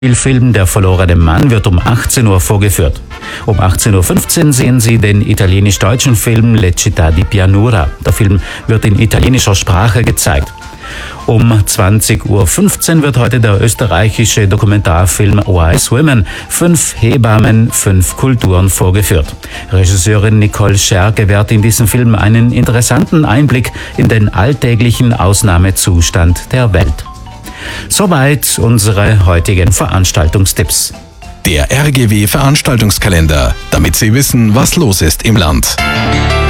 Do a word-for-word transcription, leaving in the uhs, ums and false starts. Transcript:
Film Der verlorene Mann wird um achtzehn Uhr vorgeführt. Um achtzehn Uhr fünfzehn sehen Sie den italienisch-deutschen Film Le Città di Pianura. Der Film wird in italienischer Sprache gezeigt. Um zwanzig Uhr fünfzehn wird heute der österreichische Dokumentarfilm Wise Women, fünf Hebammen, fünf Kulturen vorgeführt. Regisseurin Nicole Scherr gewährt in diesem Film einen interessanten Einblick in den alltäglichen Ausnahmezustand der Welt. Soweit unsere heutigen Veranstaltungstipps. Der R G W Veranstaltungskalender, damit Sie wissen, was los ist im Land.